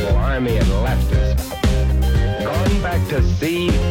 army had left us, gone back to sea